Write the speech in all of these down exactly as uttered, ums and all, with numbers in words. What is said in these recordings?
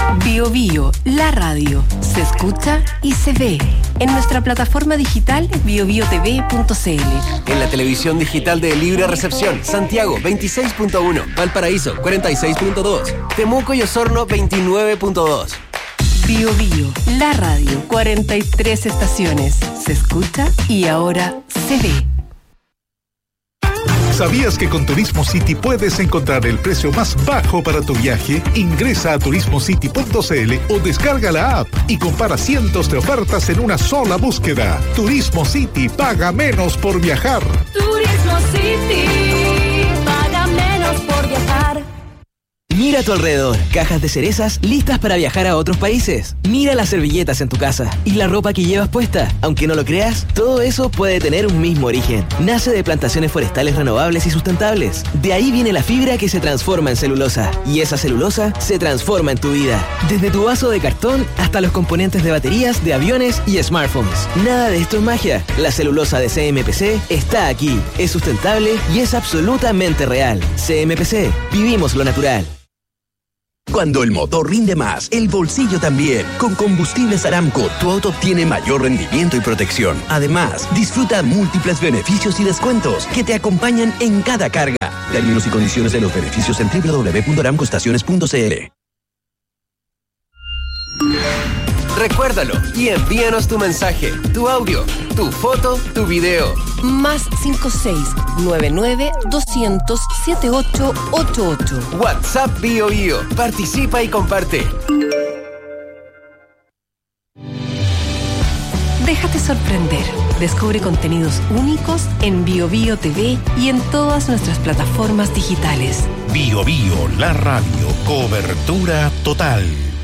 Bio Bio, la radio, se escucha y se ve. En nuestra plataforma digital bio bio t v punto c l. En la televisión digital de Libre Recepción, Santiago veintiséis punto uno, Valparaíso cuarenta y seis punto dos, Temuco y Osorno veintinueve punto dos. Bio Bio, la radio, cuarenta y tres estaciones. Se escucha y ahora se ve. ¿Sabías que con Turismo City puedes encontrar el precio más bajo para tu viaje? Ingresa a turismo city punto c l o descarga la app y compara cientos de ofertas en una sola búsqueda. Turismo City, paga menos por viajar. Turismo City, paga menos por viajar. Mira a tu alrededor, cajas de cerezas listas para viajar a otros países. Mira las servilletas en tu casa y la ropa que llevas puesta. Aunque no lo creas, todo eso puede tener un mismo origen. Nace de plantaciones forestales renovables y sustentables. De ahí viene la fibra que se transforma en celulosa. Y esa celulosa se transforma en tu vida. Desde tu vaso de cartón hasta los componentes de baterías, de aviones y smartphones. Nada de esto es magia. La celulosa de C M P C está aquí. Es sustentable y es absolutamente real. C M P C. Vivimos lo natural. Cuando el motor rinde más, el bolsillo también. Con Combustibles Aramco, tu auto obtiene mayor rendimiento y protección. Además, disfruta múltiples beneficios y descuentos que te acompañan en cada carga. Términos y condiciones de los beneficios en doble u doble u doble u punto aramco estaciones punto c l. Recuérdalo y envíanos tu mensaje, tu audio, tu foto, tu video. Más cinco seis nueve nueve dos cero cero siete ocho ocho ocho. WhatsApp Bio Bio. Participa y comparte. Déjate sorprender. Descubre contenidos únicos en Bio Bio T V y en todas nuestras plataformas digitales. Bio Bio, la radio, cobertura total.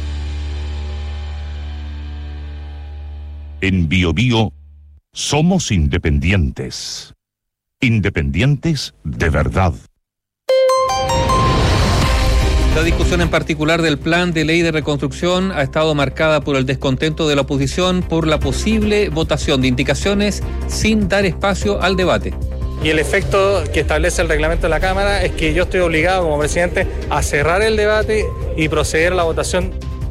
En Bio Bio somos independientes. Independientes de verdad. La discusión en particular del plan de ley de reconstrucción ha estado marcada por el descontento de la oposición por la posible votación de indicaciones sin dar espacio al debate. Y el efecto que establece el reglamento de la Cámara es que yo estoy obligado como presidente a cerrar el debate y proceder a la votación.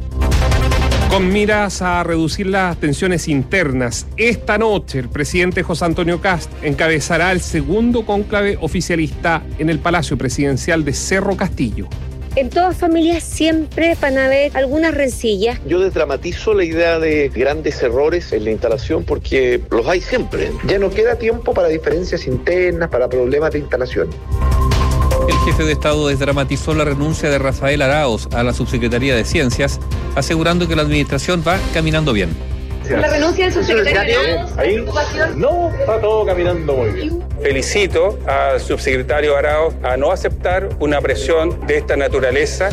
Con miras a reducir las tensiones internas, esta noche el presidente José Antonio Kast encabezará el segundo cónclave oficialista en el Palacio Presidencial de Cerro Castillo. En todas familias siempre van a haber algunas rencillas. Yo desdramatizo la idea de grandes errores en la instalación porque los hay siempre. Ya no queda tiempo para diferencias internas, para problemas de instalación. El jefe de Estado desdramatizó la renuncia de Rafael Arauz a la Subsecretaría de Ciencias, asegurando que la administración va caminando bien. ¿La renuncia del subsecretario ahí? No, está todo caminando muy bien. Felicito al subsecretario Arauz a no aceptar una presión de esta naturaleza.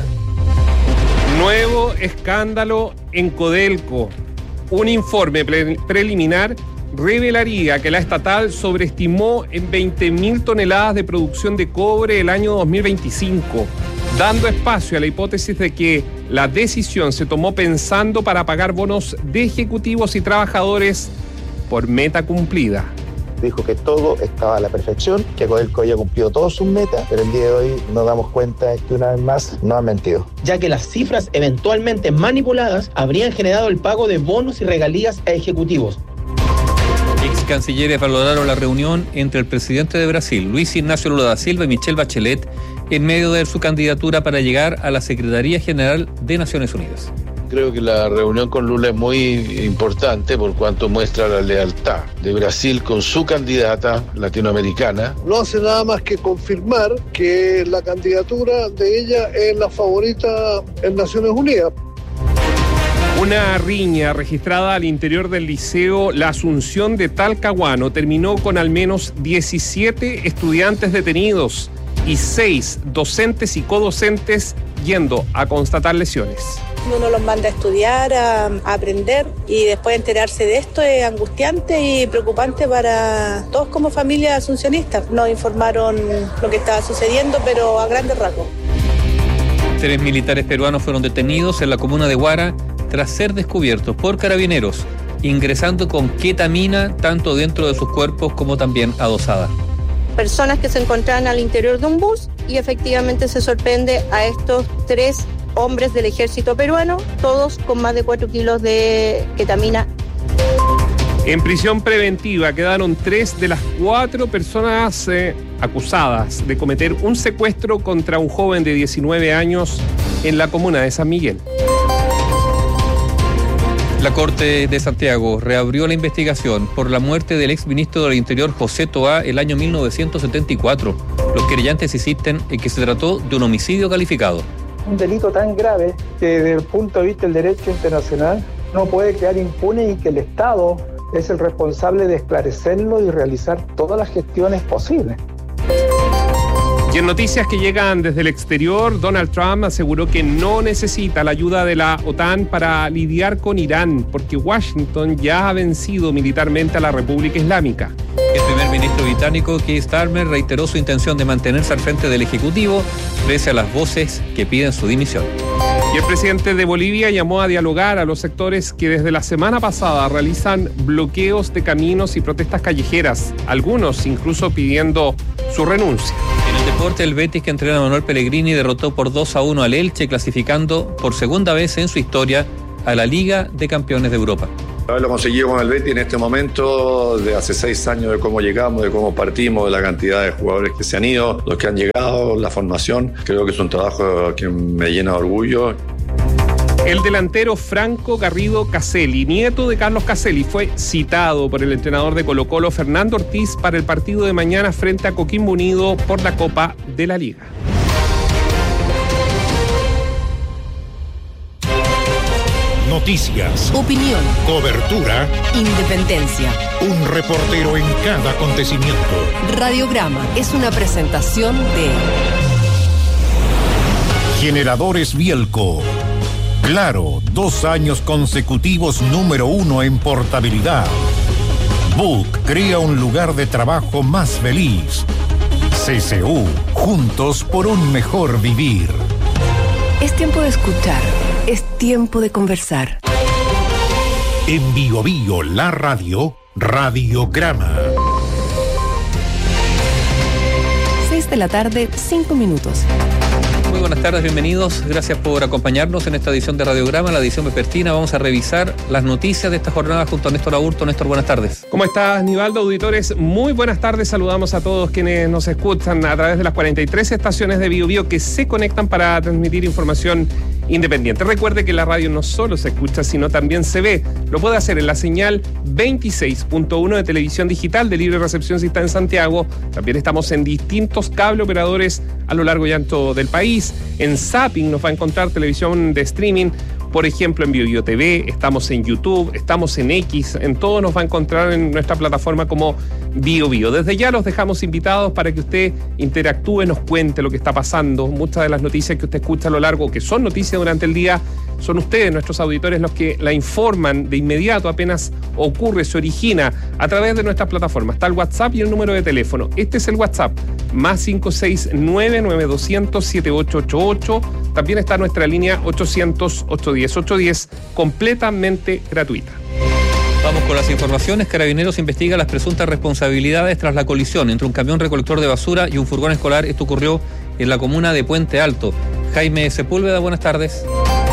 Nuevo escándalo en Codelco. Un informe pre- preliminar revelaría que la estatal sobreestimó en veinte mil toneladas de producción de cobre el año dos mil veinticinco, dando espacio a la hipótesis de que la decisión se tomó pensando para pagar bonos de ejecutivos y trabajadores por meta cumplida. Dijo que todo estaba a la perfección, que Codelco había cumplido todas sus metas, pero el día de hoy nos damos cuenta que una vez más nos han mentido. Ya que las cifras eventualmente manipuladas habrían generado el pago de bonos y regalías a ejecutivos. Ex cancilleres valoraron la reunión entre el presidente de Brasil, Luis Ignacio Lula da Silva, y Michelle Bachelet en medio de su candidatura para llegar a la Secretaría General de Naciones Unidas. Creo que la reunión con Lula es muy importante por cuanto muestra la lealtad de Brasil con su candidata latinoamericana. No hace nada más que confirmar que la candidatura de ella es la favorita en Naciones Unidas. Una riña registrada al interior del liceo La Asunción de Talcahuano terminó con al menos diecisiete estudiantes detenidos y seis docentes y codocentes yendo a constatar lesiones. Uno los manda a estudiar, a, a aprender, y después enterarse de esto es angustiante y preocupante para todos como familia asuncionista. Nos informaron lo que estaba sucediendo, pero a grandes rasgos. Tres militares peruanos fueron detenidos en la comuna de Huara tras ser descubiertos por carabineros ingresando con ketamina tanto dentro de sus cuerpos como también adosada. Personas que se encontraban al interior de un bus y efectivamente se sorprende a estos tres hombres del ejército peruano, todos con más de cuatro kilos de ketamina. En prisión preventiva quedaron tres de las cuatro personas eh, acusadas de cometer un secuestro contra un joven de diecinueve años en la comuna de San Miguel. La Corte de Santiago reabrió la investigación por la muerte del exministro del Interior José Toá el año mil novecientos setenta y cuatro. Los querellantes insisten en que se trató de un homicidio calificado. Un delito tan grave que desde el punto de vista del derecho internacional no puede quedar impune y que el Estado es el responsable de esclarecerlo y realizar todas las gestiones posibles. Y en noticias que llegan desde el exterior, Donald Trump aseguró que no necesita la ayuda de la OTAN para lidiar con Irán, porque Washington ya ha vencido militarmente a la República Islámica. El primer ministro británico, Keir Starmer, reiteró su intención de mantenerse al frente del Ejecutivo, pese a las voces que piden su dimisión. Y el presidente de Bolivia llamó a dialogar a los sectores que desde la semana pasada realizan bloqueos de caminos y protestas callejeras, algunos incluso pidiendo su renuncia. En el deporte, el Betis, que entrena a Manuel Pellegrini, derrotó por dos a uno al Elche, clasificando por segunda vez en su historia a la Liga de Campeones de Europa. Haberlo conseguido con el Betis en este momento, de hace seis años de cómo llegamos, de cómo partimos, de la cantidad de jugadores que se han ido, los que han llegado, la formación, creo que es un trabajo que me llena de orgullo. El delantero Franco Garrido Caselli, nieto de Carlos Caselli, fue citado por el entrenador de Colo-Colo, Fernando Ortiz, para el partido de mañana frente a Coquimbo Unido por la Copa de la Liga. Noticias, opinión, cobertura, independencia. Un reportero en cada acontecimiento. Radiograma es una presentación de Generadores Bielco. Claro, dos años consecutivos número uno en portabilidad. Book crea un lugar de trabajo más feliz. C C U, juntos por un mejor vivir. Es tiempo de escuchar, es tiempo de conversar. En Bio Bio, la radio, Radiograma. seis de la tarde, cinco minutos. Muy buenas tardes, bienvenidos. Gracias por acompañarnos en esta edición de Radiograma, la edición vespertina. Vamos a revisar las noticias de esta jornada junto a Néstor Aburto. Néstor, buenas tardes. ¿Cómo estás, Nivaldo? Auditores, muy buenas tardes. Saludamos a todos quienes nos escuchan a través de las cuarenta y tres estaciones de Bio Bio que se conectan para transmitir información independiente. Recuerde que la radio no solo se escucha, sino también se ve. Lo puede hacer en la señal veintiséis punto uno de televisión digital de libre recepción si está en Santiago. También estamos en distintos cable operadores a lo largo y ancho del país. En Zapping nos va a encontrar televisión de streaming, por ejemplo en Bio Bio T V, estamos en YouTube, estamos en X, en todo nos va a encontrar en nuestra plataforma como Bio Bio. Desde ya los dejamos invitados para que usted interactúe, nos cuente lo que está pasando. Muchas de las noticias que usted escucha a lo largo, que son noticias durante el día, son ustedes, nuestros auditores, los que la informan de inmediato apenas ocurre, se origina a través de nuestras plataformas. Está el WhatsApp y el número de teléfono. Este es el WhatsApp, más cinco seis nueve, nueve dos cero cero, siete ocho ocho ocho. También está nuestra línea ochocientos, ochocientos diez, ochocientos diez, completamente gratuita. Vamos con las informaciones. Carabineros investiga las presuntas responsabilidades tras la colisión entre un camión recolector de basura y un furgón escolar. Esto ocurrió en la comuna de Puente Alto. Jaime Sepúlveda, buenas tardes.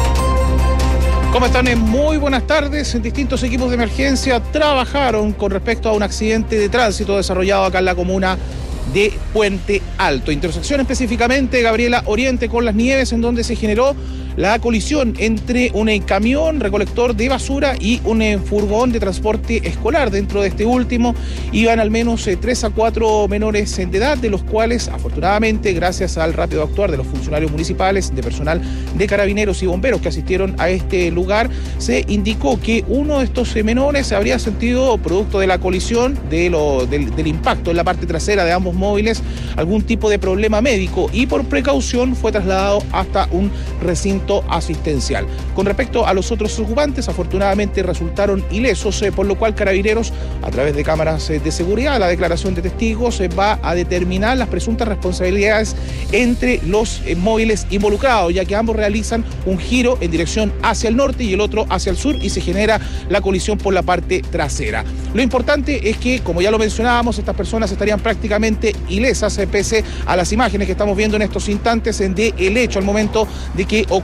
¿Cómo están? Muy buenas tardes. Distintos equipos de emergencia trabajaron con respecto a un accidente de tránsito desarrollado acá en la comuna de Puente Alto. Intersección específicamente Gabriela Oriente con Las Nieves, en donde se generó la colisión entre un camión recolector de basura y un furgón de transporte escolar. Dentro de este último iban al menos tres a cuatro menores de edad, de los cuales afortunadamente, gracias al rápido actuar de los funcionarios municipales, de personal de carabineros y bomberos que asistieron a este lugar, se indicó que uno de estos menores habría sentido, producto de la colisión, de lo, del, del impacto en la parte trasera de ambos móviles, algún tipo de problema médico, y por precaución fue trasladado hasta un recinto asistencial. Con respecto a los otros ocupantes, afortunadamente resultaron ilesos, eh, por lo cual Carabineros, a través de cámaras eh, de seguridad, la declaración de testigos, eh, va a determinar las presuntas responsabilidades entre los eh, móviles involucrados, ya que ambos realizan un giro en dirección hacia el norte y el otro hacia el sur, y se genera la colisión por la parte trasera. Lo importante es que, como ya lo mencionábamos, estas personas estarían prácticamente ilesas, eh, pese a las imágenes que estamos viendo en estos instantes eh, de el hecho al momento de que ocurre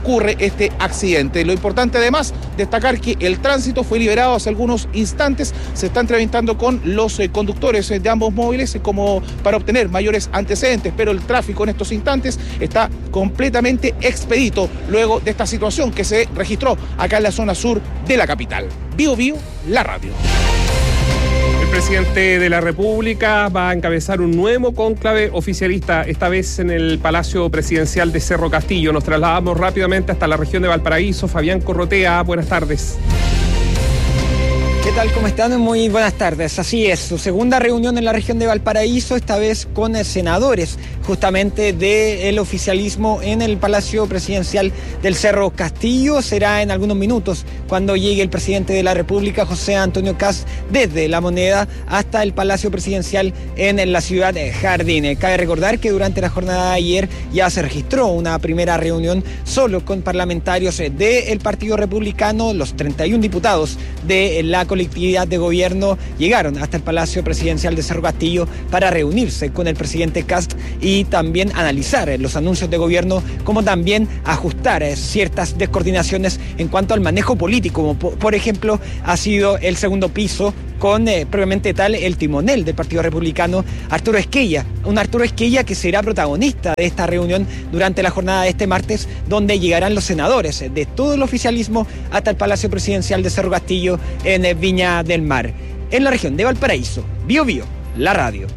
ocurre este accidente. Lo importante además, destacar que el tránsito fue liberado hace algunos instantes. Se está entrevistando con los eh, conductores eh, de ambos móviles eh, como para obtener mayores antecedentes, pero el tráfico en estos instantes está completamente expedito luego de esta situación que se registró acá en la zona sur de la capital. Bio Bio, la radio. El presidente de la República va a encabezar un nuevo cónclave oficialista, esta vez en el Palacio Presidencial de Cerro Castillo. Nos trasladamos rápidamente hasta la región de Valparaíso. Fabián Corrotea, buenas tardes. ¿Qué tal? ¿Cómo están? Muy buenas tardes. Así es, su segunda reunión en la región de Valparaíso, esta vez con senadores justamente del oficialismo en el Palacio Presidencial del Cerro Castillo. Será en algunos minutos cuando llegue el presidente de la República, José Antonio Kast, desde La Moneda hasta el Palacio Presidencial en la ciudad de Jardín. Cabe recordar que durante la jornada de ayer ya se registró una primera reunión solo con parlamentarios del Partido Republicano. Los treinta y un diputados de la colectividad de gobierno llegaron hasta el Palacio Presidencial de Cerro Castillo para reunirse con el presidente Kast y también analizar los anuncios de gobierno, como también ajustar ciertas descoordinaciones en cuanto al manejo político, como por ejemplo ha sido el segundo piso con eh, previamente tal el timonel del Partido Republicano, Arturo Esquella, un Arturo Esquella que será protagonista de esta reunión durante la jornada de este martes, donde llegarán los senadores de todo el oficialismo hasta el Palacio Presidencial de Cerro Castillo en eh, Viña del Mar. En la región de Valparaíso, Bio Bio, la radio.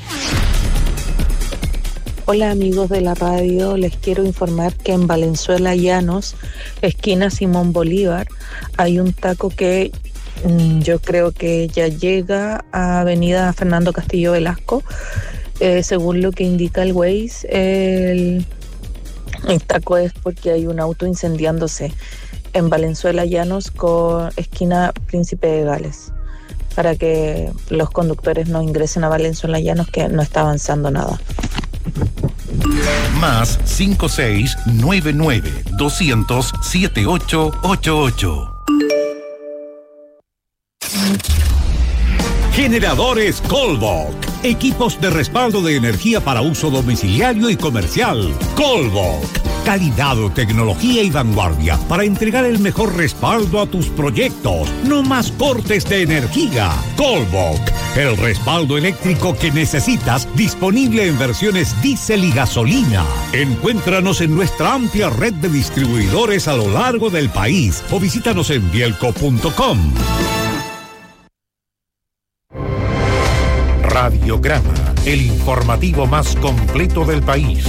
Hola amigos de la radio, les quiero informar que en Valenzuela Llanos, esquina Simón Bolívar, hay un taco que mmm, yo creo que ya llega a avenida Fernando Castillo Velasco. Eh, según lo que indica el Waze, el, el taco es porque hay un auto incendiándose en Valenzuela Llanos con esquina Príncipe de Gales, para que los conductores no ingresen a Valenzuela Llanos, que no está avanzando nada. Más cinco seis nueve nueve doscientos siete ocho ocho ocho. Generadores Colbok. Equipos de respaldo de energía para uso domiciliario y comercial. Colbok. Calidad, tecnología y vanguardia para entregar el mejor respaldo a tus proyectos. No más cortes de energía. Colbok. El respaldo eléctrico que necesitas, disponible en versiones diésel y gasolina. Encuéntranos en nuestra amplia red de distribuidores a lo largo del país o visítanos en bielco punto com. Radiograma, el informativo más completo del país.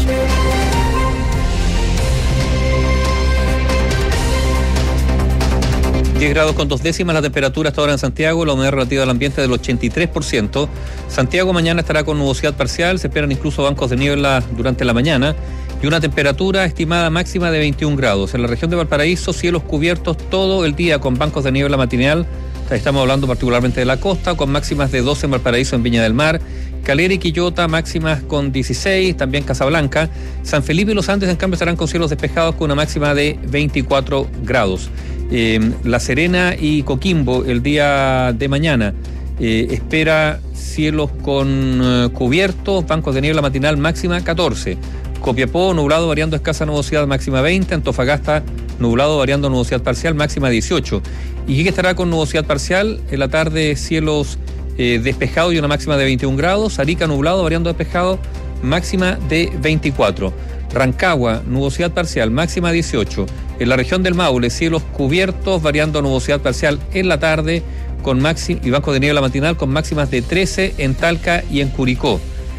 diez grados con dos décimas la temperatura hasta ahora en Santiago, la humedad relativa del ambiente del ochenta y tres por ciento. Santiago mañana estará con nubosidad parcial, se esperan incluso bancos de niebla durante la mañana y una temperatura estimada máxima de veintiún grados. En la región de Valparaíso, cielos cubiertos todo el día con bancos de niebla matinal. Estamos hablando particularmente de la costa, con máximas de doce en Valparaíso, en Viña del Mar, Calera y Quillota máximas con dieciséis, también Casablanca. San Felipe y Los Andes en cambio estarán con cielos despejados con una máxima de veinticuatro grados. Eh, La Serena y Coquimbo el día de mañana eh, espera cielos con eh, cubiertos, bancos de niebla matinal máxima catorce. Copiapó nublado variando escasa nubosidad máxima veinte, Antofagasta nublado variando nubosidad parcial máxima dieciocho. Iquique estará con nubosidad parcial, en la tarde cielos eh, despejados y una máxima de veintiún grados, Arica nublado variando despejado máxima de veinticuatro. Rancagua nubosidad parcial máxima dieciocho. En la región del Maule cielos cubiertos variando nubosidad parcial en la tarde con máxima y bancos de niebla matinal con máximas de trece en Talca y en Curicó.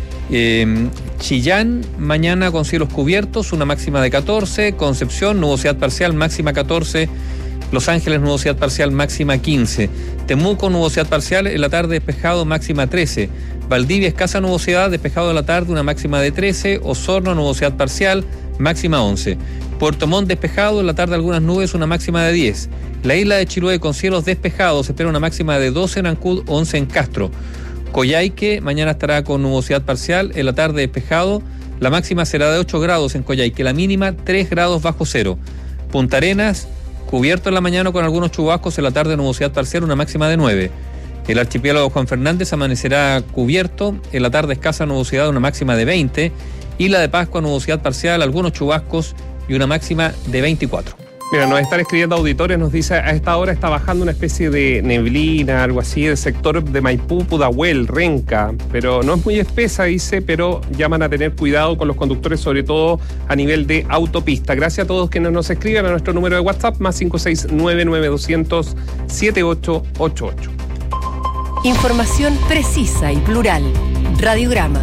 Eh, Chillán mañana con cielos cubiertos, una máxima de catorce. Concepción nubosidad parcial máxima catorce. Los Ángeles nubosidad parcial máxima quince. Temuco nubosidad parcial en la tarde despejado máxima trece. Valdivia escasa nubosidad despejado en la tarde una máxima de trece. Osorno nubosidad parcial máxima once. Puerto Montt despejado en la tarde algunas nubes una máxima de diez. La isla de Chiloé con cielos despejados espera una máxima de doce en Ancud, once en Castro. Coyhaique mañana estará con nubosidad parcial, en la tarde despejado, la máxima será de ocho grados en Coyhaique, la mínima tres grados bajo cero. Punta Arenas, cubierto en la mañana con algunos chubascos, en la tarde nubosidad parcial, una máxima de nueve. El archipiélago Juan Fernández amanecerá cubierto, en la tarde escasa nubosidad, una máxima de veinte. Isla de Pascua, nubosidad parcial, algunos chubascos y una máxima de veinticuatro. Mira, nos están escribiendo auditores, nos dice a esta hora está bajando una especie de neblina, algo así, del sector de Maipú, Pudahuel, Renca, pero no es muy espesa, dice, pero llaman a tener cuidado con los conductores, sobre todo a nivel de autopista. Gracias a todos quienes nos escriban a nuestro número de WhatsApp, más cinco seis nueve nueve dos cero cero siete ocho ocho ocho. Información precisa y plural. Radiograma.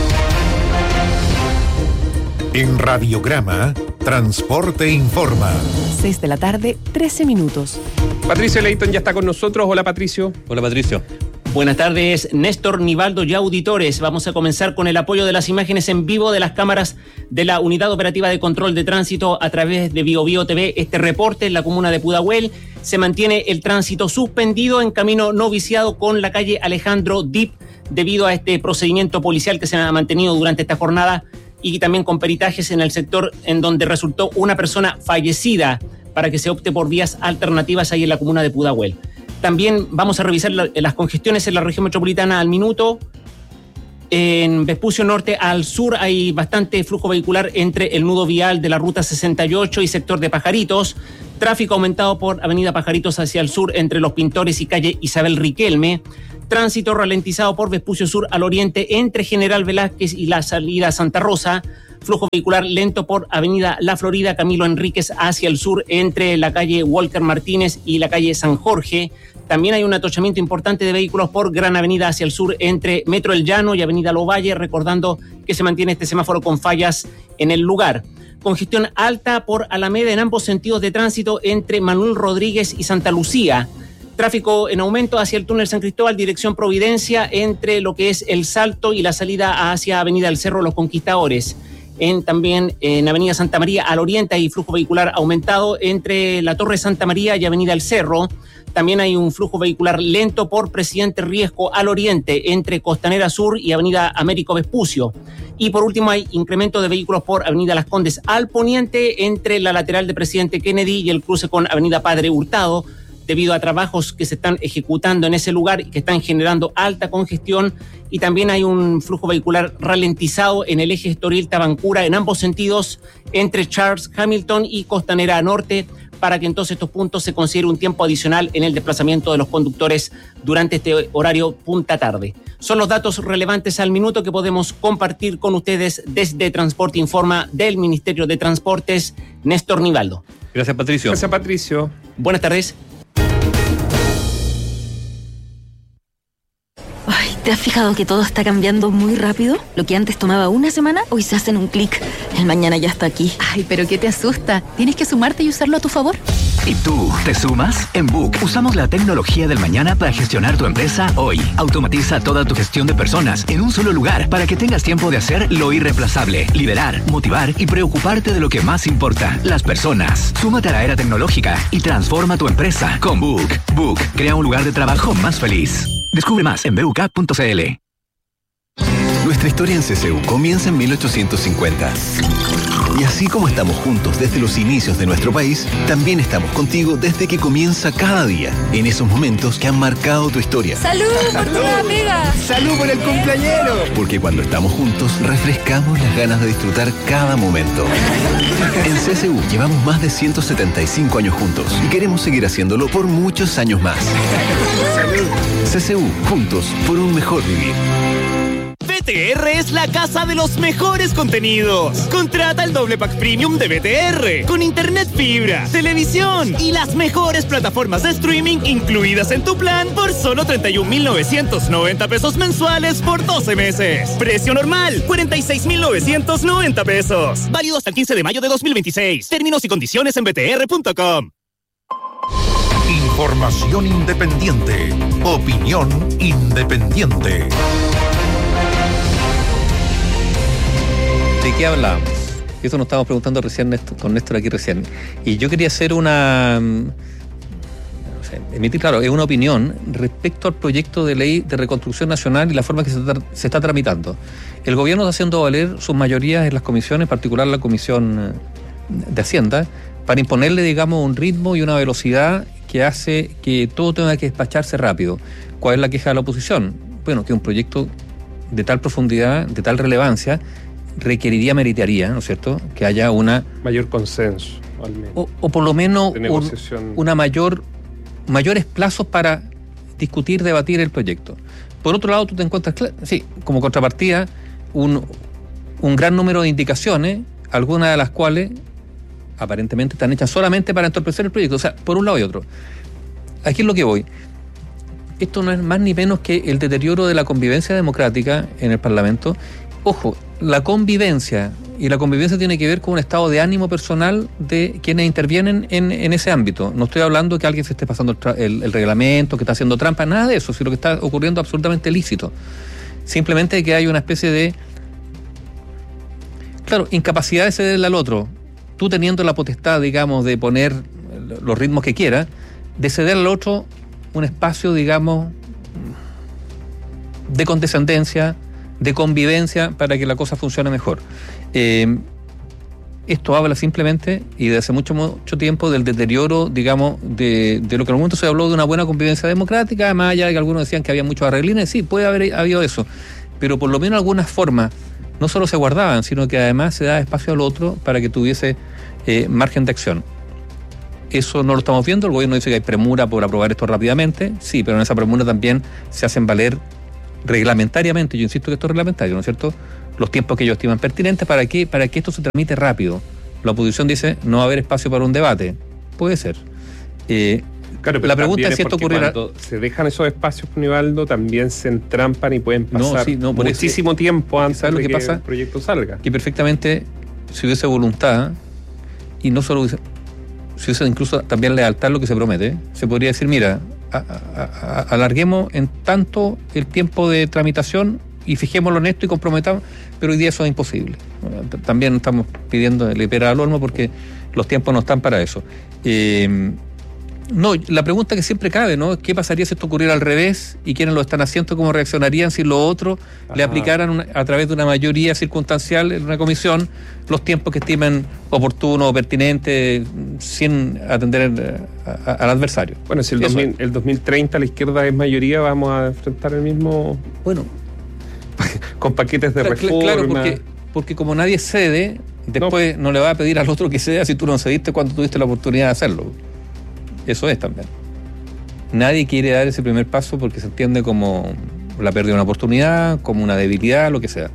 En Radiograma, Transporte Informa. seis de la tarde, trece minutos. Patricio Leighton ya está con nosotros. Hola, Patricio. Hola, Patricio. Buenas tardes, Néstor, Nivaldo y auditores. Vamos a comenzar con el apoyo de las imágenes en vivo de las cámaras de la Unidad Operativa de Control de Tránsito a través de BioBio T V. Este reporte en la comuna de Pudahuel se mantiene el tránsito suspendido en camino no viciado con la calle Alejandro Dip debido a este procedimiento policial que se ha mantenido durante esta jornada y también con peritajes en el sector en donde resultó una persona fallecida para que se opte por vías alternativas ahí en la comuna de Pudahuel. También vamos a revisar la, las congestiones en la región metropolitana al minuto. En Vespucio Norte al sur hay bastante flujo vehicular entre el nudo vial de la ruta sesenta y ocho y sector de Pajaritos. Tráfico aumentado por avenida Pajaritos hacia el sur entre Los Pintores y calle Isabel Riquelme. Tránsito ralentizado por Vespucio Sur al oriente entre General Velázquez y la salida Santa Rosa. Flujo vehicular lento por avenida La Florida, Camilo Enríquez hacia el sur entre la calle Walker Martínez y la calle San Jorge. También hay un atochamiento importante de vehículos por Gran Avenida hacia el sur entre Metro El Llano y Avenida Lovalle, recordando que se mantiene este semáforo con fallas en el lugar. Congestión alta por Alameda en ambos sentidos de tránsito entre Manuel Rodríguez y Santa Lucía. Tráfico en aumento hacia el túnel San Cristóbal, dirección Providencia, entre lo que es El Salto y la salida hacia Avenida El Cerro Los Conquistadores. En, también en Avenida Santa María al oriente hay flujo vehicular aumentado entre la Torre Santa María y Avenida El Cerro. También hay un flujo vehicular lento por Presidente Riesco al oriente entre Costanera Sur y Avenida Américo Vespucio. Y por último hay incremento de vehículos por Avenida Las Condes al poniente entre la lateral de Presidente Kennedy y el cruce con Avenida Padre Hurtado, debido a trabajos que se están ejecutando en ese lugar y que están generando alta congestión. Y también hay un flujo vehicular ralentizado en el eje Estoril-Tabancura en ambos sentidos entre Charles Hamilton y Costanera Norte, para que entonces estos puntos se considere un tiempo adicional en el desplazamiento de los conductores durante este horario punta tarde. Son los datos relevantes al minuto que podemos compartir con ustedes desde Transporte Informa del Ministerio de Transportes. Néstor Nivaldo. Gracias, Patricio. Gracias, Patricio. Buenas tardes. Ay, ¿te has fijado que todo está cambiando muy rápido? Lo que antes tomaba una semana, hoy se hace en un clic. El mañana ya está aquí. Ay, pero ¿qué te asusta? Tienes que sumarte y usarlo a tu favor. ¿Y tú, te sumas? En Book usamos la tecnología del mañana para gestionar tu empresa hoy. Automatiza toda tu gestión de personas en un solo lugar para que tengas tiempo de hacer lo irreemplazable, liderar, motivar y preocuparte de lo que más importa, las personas. Súmate a la era tecnológica y transforma tu empresa con Book. Book crea un lugar de trabajo más feliz. Descubre más en b u k punto c l. Nuestra historia en C C U comienza en mil ochocientos cincuenta. Y así como estamos juntos desde los inicios de nuestro país, también estamos contigo desde que comienza cada día, en esos momentos que han marcado tu historia. ¡Salud por tu amiga! ¡Salud por el cumpleañero! Porque cuando estamos juntos, refrescamos las ganas de disfrutar cada momento. En C C U llevamos más de ciento setenta y cinco años juntos y queremos seguir haciéndolo por muchos años más. ¡Salud! C C U, juntos por un mejor vivir. B T R es la casa de los mejores contenidos. Contrata el doble pack premium de B T R con internet fibra, televisión y las mejores plataformas de streaming incluidas en tu plan por solo treinta y un mil novecientos noventa pesos mensuales por doce meses. Precio normal, cuarenta y seis mil novecientos noventa pesos. Válido hasta el quince de mayo de dos mil veintiséis. Términos y condiciones en b t r punto com. Información independiente. Opinión independiente. ¿De qué hablábamos? Eso nos estábamos preguntando recién Néstor, con Néstor aquí recién. Y yo quería hacer una... No sé, emitir, claro, es una opinión respecto al proyecto de ley de reconstrucción nacional y la forma que se, tra- se está tramitando. El gobierno está haciendo valer sus mayorías en las comisiones, en particular la Comisión de Hacienda, para imponerle, digamos, un ritmo y una velocidad que hace que todo tenga que despacharse rápido. ¿Cuál es la queja de la oposición? Bueno, que un proyecto de tal profundidad, de tal relevancia, requeriría, meritaría, ¿no es cierto?, que haya una... Mayor consenso, al menos. O, o por lo menos un, una mayor, mayores plazos para discutir, debatir el proyecto. Por otro lado, tú te encuentras, sí, como contrapartida, un, un gran número de indicaciones, algunas de las cuales aparentemente están hechas solamente para entorpecer el proyecto. O sea, por un lado y otro. Aquí es lo que voy. Esto no es más ni menos que el deterioro de la convivencia democrática en el Parlamento. Ojo, la convivencia, y la convivencia tiene que ver con un estado de ánimo personal de quienes intervienen en, en ese ámbito. No estoy hablando que alguien se esté pasando el, el, el reglamento, que está haciendo trampa, nada de eso, sino que está ocurriendo absolutamente lícito. Simplemente que hay una especie de, claro, incapacidad de cederle al otro. Tú teniendo la potestad, digamos, de poner los ritmos que quieras, de ceder al otro un espacio, digamos, de condescendencia, de convivencia, para que la cosa funcione mejor. Eh, esto habla simplemente, y desde hace mucho, mucho tiempo, del deterioro, digamos, de, de lo que en algún momento se habló de una buena convivencia democrática, más allá de que algunos decían que había muchos arreglines. Sí, puede haber habido eso, pero por lo menos algunas formas no solo se guardaban, sino que además se daba espacio al otro para que tuviese eh, margen de acción. Eso no lo estamos viendo. El gobierno dice que hay premura por aprobar esto rápidamente. Sí, pero en esa premura también se hacen valer reglamentariamente, yo insisto que esto es reglamentario, ¿no es cierto?, los tiempos que ellos estiman pertinentes para que, para que esto se tramite rápido. La oposición dice, no va a haber espacio para un debate. Puede ser. Eh, claro, pero la pregunta es si esto ocurrirá... Cuando se dejan esos espacios, Nivaldo, también se entrampan y pueden pasar no, sí, no, muchísimo eso, tiempo antes ¿sabes de lo que, que pasa? el proyecto salga. Que perfectamente, si hubiese voluntad, y no solo hubiese, si hubiese incluso también lealtad lo que se promete, se podría decir, mira, a, a, a, alarguemos en tanto el tiempo de tramitación y fijémoslo en esto y comprometamos, pero hoy día eso es imposible. También estamos pidiendo el pera al olmo porque los tiempos no están para eso. Eh, no, la pregunta que siempre cabe, ¿no? ¿Qué pasaría si esto ocurriera al revés? ¿Y quiénes lo están haciendo? ¿Cómo reaccionarían si lo otro Ajá. le aplicaran una, a través de una mayoría circunstancial en una comisión los tiempos que estimen oportuno o pertinente sin atender a, a, al adversario? Bueno, si el, dos mil, el dos mil treinta la izquierda es mayoría, vamos a enfrentar el mismo... Bueno... con paquetes de claro, reforma. Claro, porque, porque como nadie cede, después no. no le va a pedir al otro que ceda si tú no cediste cuando tuviste la oportunidad de hacerlo. Eso es también. Nadie quiere dar ese primer paso porque se entiende como la pérdida de una oportunidad, como una debilidad, lo que sea.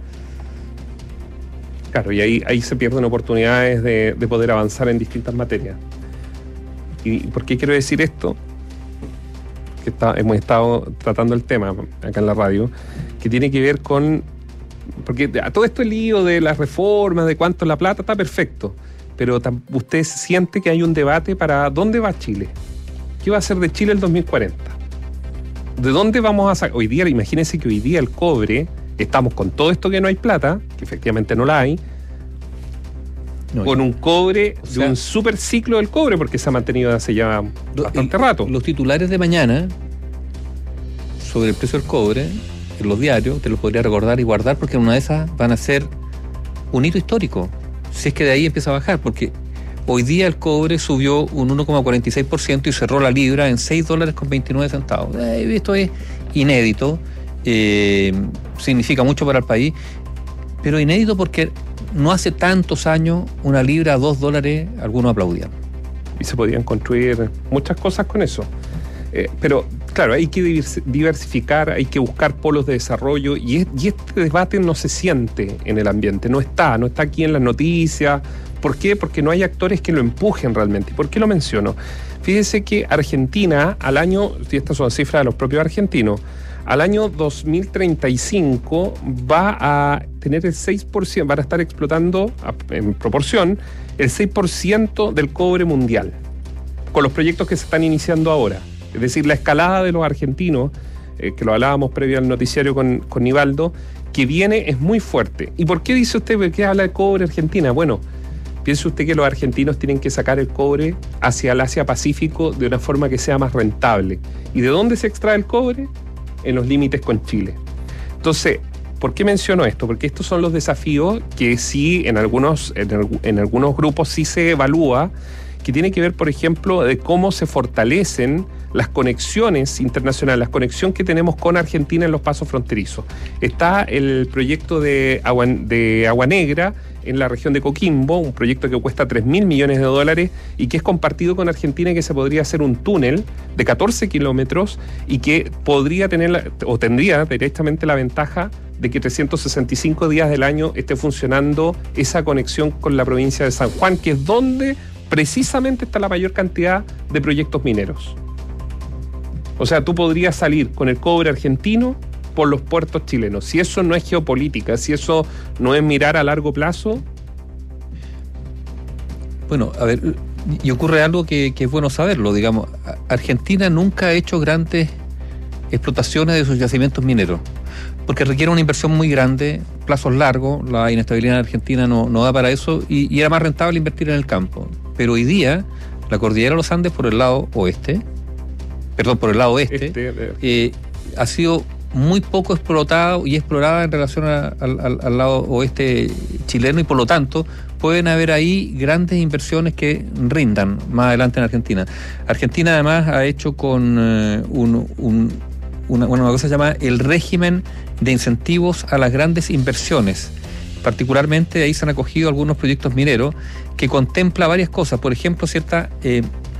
Claro, y ahí, ahí se pierden oportunidades de, de poder avanzar en distintas materias. ¿Y por qué quiero decir esto? Que está, hemos estado tratando el tema acá en la radio, que tiene que ver con... Porque a todo esto el lío de las reformas, de cuánto es la plata, está perfecto. Pero usted siente que hay un debate para dónde va Chile. ¿Qué va a hacer de Chile el dos mil cuarenta? ¿De dónde vamos a sacar? Hoy día, imagínense que hoy día el cobre, estamos con todo esto que no hay plata, que efectivamente no la hay, no, con un cobre, o sea, de un super ciclo del cobre, porque se ha mantenido hace ya bastante el, rato. Los titulares de mañana sobre el precio del cobre en los diarios, te los podría recordar y guardar, porque en una de esas van a ser un hito histórico, si es que de ahí empieza a bajar, porque hoy día el cobre subió un uno coma cuarenta y seis por ciento y cerró la libra en seis dólares con veintinueve centavos. Eh, esto es inédito, eh, significa mucho para el país, pero inédito porque no hace tantos años una libra a dos dólares algunos aplaudían. Y se podían construir muchas cosas con eso. Eh, pero claro, hay que diversificar, hay que buscar polos de desarrollo y, es, y este debate no se siente en el ambiente, no está, no está aquí en las noticias. ¿Por qué? Porque no hay actores que lo empujen realmente. ¿Por qué lo menciono? Fíjese que Argentina al año, y estas son cifras de los propios argentinos, al año dos mil treinta y cinco va a tener el seis por ciento, van a estar explotando en proporción el seis por ciento del cobre mundial, con los proyectos que se están iniciando ahora. Es decir, la escalada de los argentinos, eh, que lo hablábamos previo al noticiario con, con Nivaldo, que viene es muy fuerte. ¿Y por qué dice usted por qué habla de cobre Argentina? Bueno, piense usted que los argentinos tienen que sacar el cobre hacia el Asia-Pacífico de una forma que sea más rentable. ¿Y de dónde se extrae el cobre? En los límites con Chile. Entonces, ¿por qué menciono esto? Porque estos son los desafíos que sí en algunos, en, en algunos grupos sí se evalúa, que tiene que ver, por ejemplo, de cómo se fortalecen las conexiones internacionales, la conexión que tenemos con Argentina en los pasos fronterizos. Está el proyecto de Agua, de Agua Negra en la región de Coquimbo, un proyecto que cuesta tres mil millones de dólares y que es compartido con Argentina, y que se podría hacer un túnel de catorce kilómetros y que podría tener, la, o tendría directamente la ventaja de que trescientos sesenta y cinco días del año esté funcionando esa conexión con la provincia de San Juan, que es donde precisamente está la mayor cantidad de proyectos mineros. O sea, tú podrías salir con el cobre argentino por los puertos chilenos. Si eso no es geopolítica, si eso no es mirar a largo plazo. Bueno, a ver, y ocurre algo que, que es bueno saberlo, digamos. Argentina nunca ha hecho grandes explotaciones de sus yacimientos mineros, porque requiere una inversión muy grande, plazos largos, la inestabilidad en Argentina no, no da para eso, y, y era más rentable invertir en el campo. Pero hoy día, la cordillera de los Andes por el lado oeste, perdón, por el lado este, este eh, ha sido muy poco explotado y explorada en relación a, al, al lado oeste chileno, y por lo tanto pueden haber ahí grandes inversiones que rindan más adelante en Argentina. Argentina además ha hecho con uh, un, un, una, una cosa que se llama el régimen de incentivos a las grandes inversiones. Particularmente ahí se han acogido algunos proyectos mineros que contempla varias cosas, por ejemplo, cierta... Eh,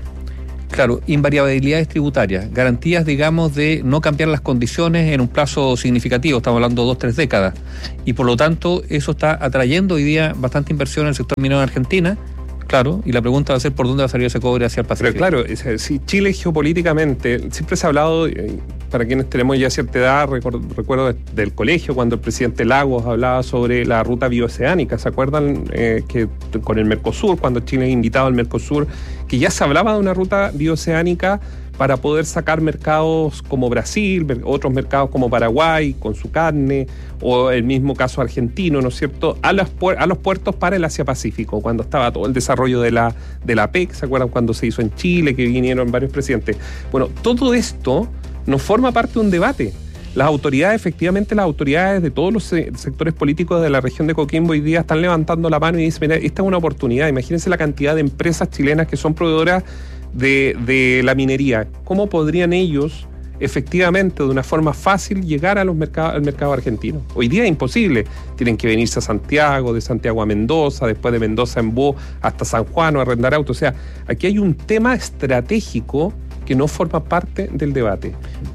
Claro, invariabilidades tributarias, garantías, digamos, de no cambiar las condiciones en un plazo significativo, estamos hablando de dos, tres décadas, y por lo tanto eso está atrayendo hoy día bastante inversión en el sector minero en Argentina, claro, y la pregunta va a ser por dónde va a salir ese cobre hacia el Pacífico. Pero claro, si Chile geopolíticamente, siempre se ha hablado, para quienes tenemos ya cierta edad, recuerdo, recuerdo del colegio cuando el presidente Lagos hablaba sobre la ruta bioceánica, ¿se acuerdan? Eh, que con el Mercosur, cuando Chile es invitado al Mercosur, que ya se hablaba de una ruta bioceánica para poder sacar mercados como Brasil, otros mercados como Paraguay, con su carne, o el mismo caso argentino, ¿no es cierto?, a los, a los puertos para el Asia-Pacífico, cuando estaba todo el desarrollo de la, de la P E C, ¿se acuerdan cuando se hizo en Chile, que vinieron varios presidentes? Bueno, todo esto no forma parte de un debate. Las autoridades, efectivamente, las autoridades de todos los sectores políticos de la región de Coquimbo hoy día están levantando la mano y dicen, mira, esta es una oportunidad. Imagínense la cantidad de empresas chilenas que son proveedoras de, de la minería. ¿Cómo podrían ellos, efectivamente, de una forma fácil, llegar a los mercados, al mercado argentino? Hoy día es imposible. Tienen que venirse a Santiago, de Santiago a Mendoza, después de Mendoza en bus hasta San Juan o arrendar autos. O sea, aquí hay un tema estratégico que no forma parte del debate.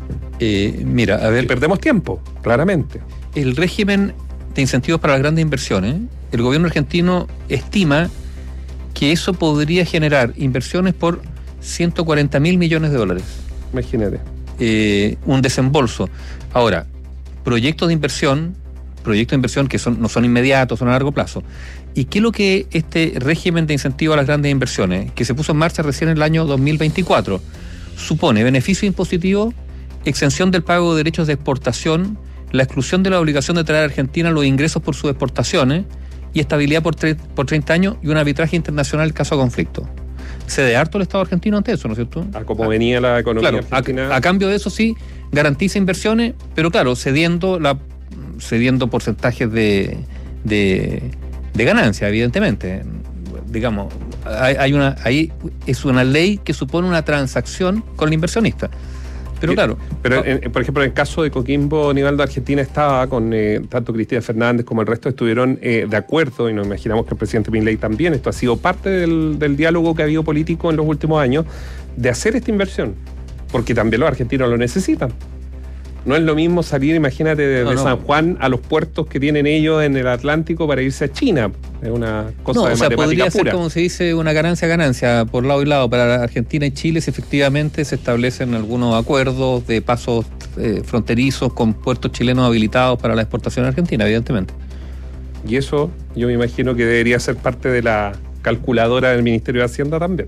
Eh, mira, a ver... Perdemos tiempo, claramente. El régimen de incentivos para las grandes inversiones, el gobierno argentino estima que eso podría generar inversiones por ciento cuarenta mil millones de dólares. Imagínate. Eh, un desembolso. Ahora, proyectos de inversión, proyectos de inversión que son, no son inmediatos, son a largo plazo. ¿Y qué es lo que este régimen de incentivo a las grandes inversiones, que se puso en marcha recién en el año dos mil veinticuatro, supone? Beneficio impositivo, exención del pago de derechos de exportación, la exclusión de la obligación de traer a Argentina los ingresos por sus exportaciones y estabilidad por, tre- por treinta años y un arbitraje internacional en caso de conflicto. Cede harto el Estado argentino ante eso, ¿no es cierto? A como venía la economía claro, argentina. A, a cambio de eso sí, garantiza inversiones, pero claro, cediendo la cediendo porcentajes de, de, de ganancia, evidentemente. Digamos, hay, hay una, ahí es una ley que supone una transacción con el inversionista. Pero claro. Pero, en, por ejemplo, en el caso de Coquimbo, Nivaldo, Argentina estaba con, eh, tanto Cristina Fernández como el resto estuvieron eh, de acuerdo, y nos imaginamos que el presidente Milei también, esto ha sido parte del, del diálogo que ha habido político en los últimos años, de hacer esta inversión, porque también los argentinos lo necesitan. No es lo mismo salir, imagínate, de, no, de no. San Juan a los puertos que tienen ellos en el Atlántico para irse a China. Es una cosa no, de o sea, matemática podría pura. Ser, como se dice, una ganancia-ganancia por lado y lado. Para Argentina y Chile, si efectivamente se establecen algunos acuerdos de pasos eh, fronterizos con puertos chilenos habilitados para la exportación argentina, evidentemente. Y eso yo me imagino que debería ser parte de la calculadora del Ministerio de Hacienda también.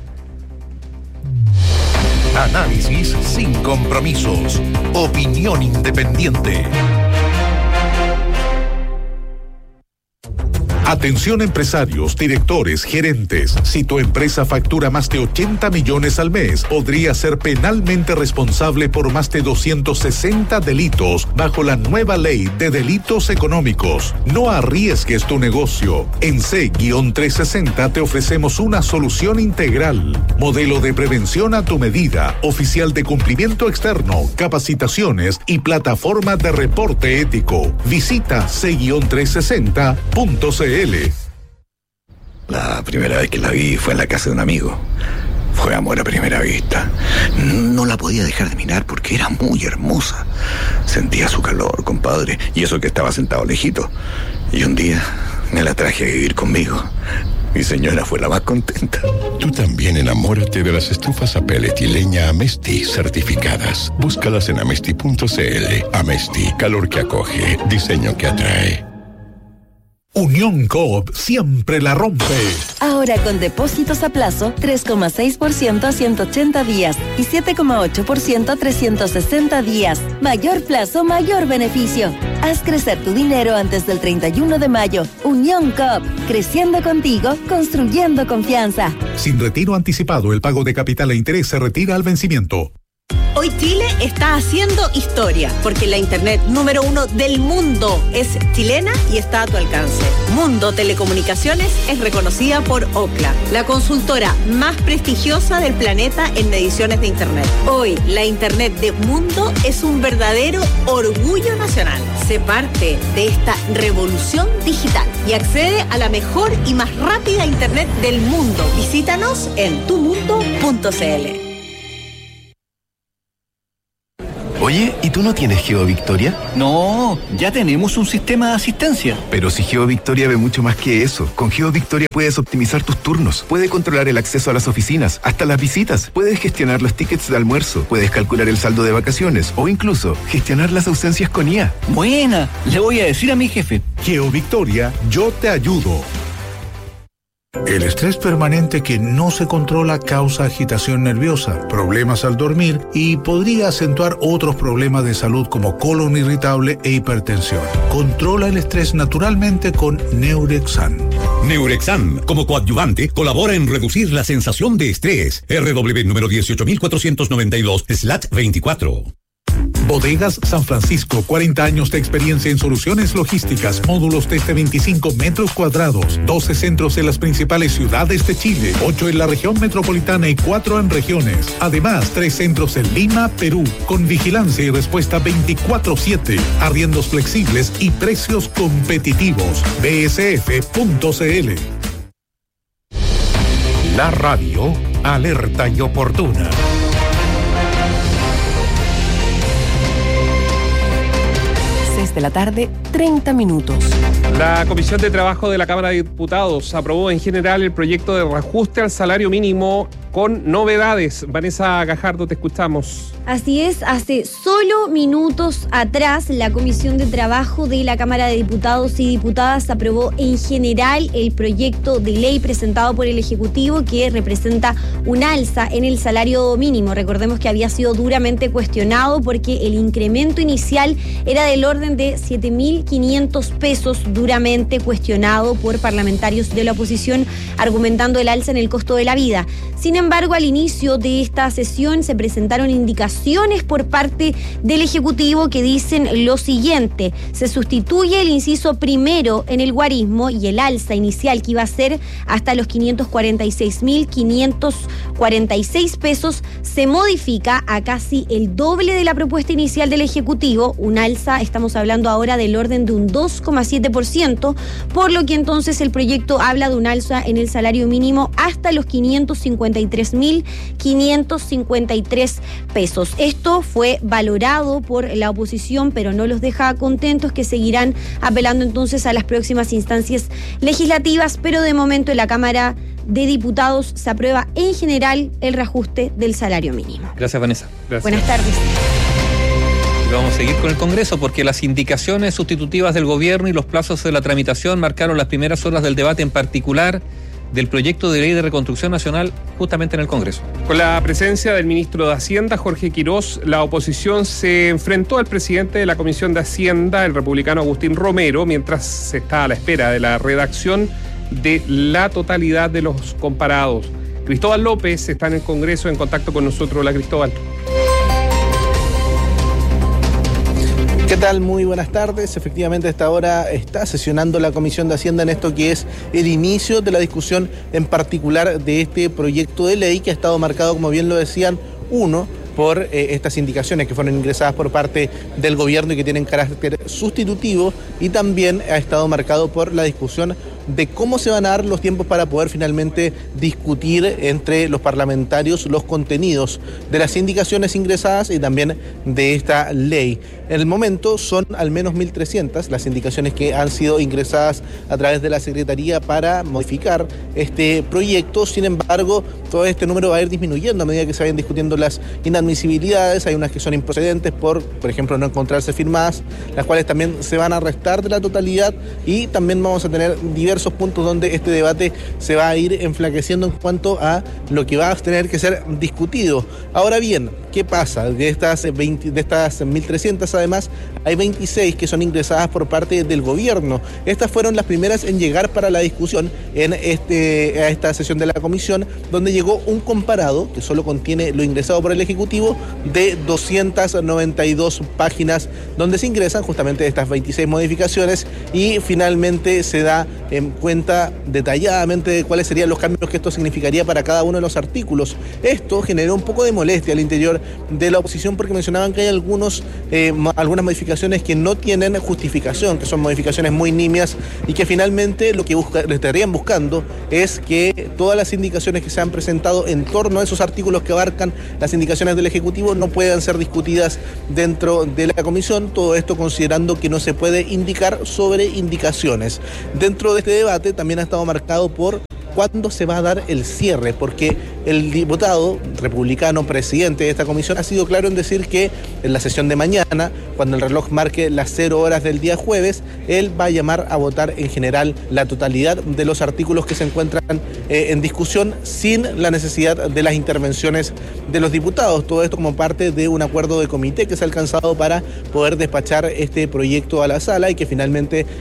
Análisis sin compromisos. Opinión independiente. Atención empresarios, directores, gerentes. Si tu empresa factura más de ochenta millones al mes, podría ser penalmente responsable por más de doscientos sesenta delitos bajo la nueva ley de delitos económicos. No arriesgues tu negocio. En C trescientos sesenta te ofrecemos una solución integral. Modelo de prevención a tu medida, oficial de cumplimiento externo, capacitaciones y plataforma de reporte ético. Visita C trescientos sesenta punto c l. La primera vez que la vi fue en la casa de un amigo. Fue amor a primera vista. No la podía dejar de mirar porque era muy hermosa. Sentía su calor, compadre, y eso que estaba sentado lejito. Y un día me la traje a vivir conmigo. Mi señora fue la más contenta. Tú también enamórate de las estufas a pellet y leña Amesti certificadas. Búscalas en amesti punto c l. Amesti, calor que acoge, diseño que atrae. Unión Coop siempre la rompe. Ahora con depósitos a plazo, tres coma seis por ciento a ciento ochenta días y siete coma ocho por ciento a trescientos sesenta días. Mayor plazo, mayor beneficio. Haz crecer tu dinero antes del treinta y uno de mayo. Unión Coop, creciendo contigo, construyendo confianza. Sin retiro anticipado, el pago de capital e interés se retira al vencimiento. Hoy Chile está haciendo historia, porque la internet número uno del mundo es chilena y está a tu alcance. Mundo Telecomunicaciones es reconocida por Ookla, la consultora más prestigiosa del planeta en mediciones de internet. Hoy, la internet de Mundo es un verdadero orgullo nacional. Sé parte de esta revolución digital y accede a la mejor y más rápida internet del mundo. Visítanos en tu mundo punto c l. Oye, ¿y tú no tienes GeoVictoria? No, ya tenemos un sistema de asistencia. Pero si GeoVictoria ve mucho más que eso. Con GeoVictoria puedes optimizar tus turnos, puedes controlar el acceso a las oficinas, hasta las visitas, puedes gestionar los tickets de almuerzo, puedes calcular el saldo de vacaciones o incluso gestionar las ausencias con I A. Buena, le voy a decir a mi jefe. GeoVictoria, yo te ayudo. El estrés permanente que no se controla causa agitación nerviosa, problemas al dormir y podría acentuar otros problemas de salud como colon irritable e hipertensión. Controla el estrés naturalmente con Neurexan. Neurexan, como coadyuvante, colabora en reducir la sensación de estrés. R W número dieciocho mil cuatrocientos noventa y dos slash veinticuatro. Bodegas San Francisco, cuarenta años de experiencia en soluciones logísticas, módulos desde veinticinco metros cuadrados, doce centros en las principales ciudades de Chile, ocho en la región metropolitana y cuatro en regiones. Además, tres centros en Lima, Perú, con vigilancia y respuesta veinticuatro siete, arriendos flexibles y precios competitivos. B S F punto c l. La radio, alerta y oportuna. De la tarde, treinta minutos. La Comisión de Trabajo de la Cámara de Diputados aprobó en general el proyecto de reajuste al salario mínimo con novedades. Vanessa Gajardo, te escuchamos. Así es, hace solo minutos atrás la Comisión de Trabajo de la Cámara de Diputados y Diputadas aprobó en general el proyecto de ley presentado por el Ejecutivo que representa un alza en el salario mínimo. Recordemos que había sido duramente cuestionado porque el incremento inicial era del orden de siete mil quinientos pesos, duramente cuestionado por parlamentarios de la oposición, argumentando el alza en el costo de la vida. Sin embargo, al inicio de esta sesión se presentaron indicaciones por parte del Ejecutivo que dicen lo siguiente: se sustituye el inciso primero en el guarismo y el alza inicial que iba a ser hasta los quinientos cuarenta y seis mil quinientos cuarenta y seis pesos se modifica a casi el doble de la propuesta inicial del Ejecutivo, un alza, estamos hablando ahora del orden de un dos coma siete por ciento, por lo que entonces el proyecto habla de un alza en el salario mínimo hasta los quinientos cincuenta y tres mil quinientos cincuenta y tres pesos. Esto fue valorado por la oposición, pero no los deja contentos, que seguirán apelando entonces a las próximas instancias legislativas, pero de momento en la Cámara de Diputados se aprueba en general el reajuste del salario mínimo. Gracias, Vanessa. Gracias. Buenas tardes. Y vamos a seguir con el Congreso porque las indicaciones sustitutivas del gobierno y los plazos de la tramitación marcaron las primeras horas del debate. En particular, del proyecto de ley de reconstrucción nacional justamente en el Congreso. Con la presencia del ministro de Hacienda, Jorge Quirós, la oposición se enfrentó al presidente de la Comisión de Hacienda, el republicano Agustín Romero, mientras se está a la espera de la redacción de la totalidad de los comparados. Cristóbal López está en el Congreso en contacto con nosotros. Hola, Cristóbal. ¿Qué tal? Muy buenas tardes. Efectivamente, a esta hora está sesionando la Comisión de Hacienda en esto que es el inicio de la discusión en particular de este proyecto de ley que ha estado marcado, como bien lo decían, uno, por eh, estas indicaciones que fueron ingresadas por parte del gobierno y que tienen carácter sustitutivo, y también ha estado marcado por la discusión de cómo se van a dar los tiempos para poder finalmente discutir entre los parlamentarios los contenidos de las indicaciones ingresadas y también de esta ley. En el momento son al menos mil trescientas las indicaciones que han sido ingresadas a través de la Secretaría para modificar este proyecto. Sin embargo, todo este número va a ir disminuyendo a medida que se vayan discutiendo las inadmisibilidades. Hay unas que son improcedentes por, por ejemplo, no encontrarse firmadas, las cuales también se van a restar de la totalidad, y también vamos a tener diversos puntos donde este debate se va a ir enflaqueciendo en cuanto a lo que va a tener que ser discutido. Ahora bien, ¿qué pasa? De estas veinte, de estas mil trescientas, además, hay veintiséis que son ingresadas por parte del gobierno. Estas fueron las primeras en llegar para la discusión en este, a esta sesión de la comisión, donde llegó un comparado que solo contiene lo ingresado por el Ejecutivo de doscientas noventa y dos páginas, donde se ingresan justamente estas veintiséis modificaciones, y finalmente se da en cuenta detalladamente de cuáles serían los cambios que esto significaría para cada uno de los artículos. Esto generó un poco de molestia al interior de la oposición, porque mencionaban que hay algunos, eh, algunas modificaciones que no tienen justificación, que son modificaciones muy nimias, y que finalmente lo que busca, lo estarían buscando es que todas las indicaciones que se han presentado en torno a esos artículos que abarcan las indicaciones del Ejecutivo no puedan ser discutidas dentro de la comisión. Todo esto considerando que no se puede indicar sobre indicaciones. Dentro de este debate también ha estado marcado por cuándo se va a dar el cierre, porque el diputado republicano presidente de esta comisión ha sido claro en decir que en la sesión de mañana, cuando el reloj marque las cero horas del día jueves, él va a llamar a votar en general la totalidad de los artículos que se encuentran eh, en discusión, sin la necesidad de las intervenciones de los diputados. Todo esto como parte de un acuerdo de comité que se ha alcanzado para poder despachar este proyecto a la sala, y que finalmente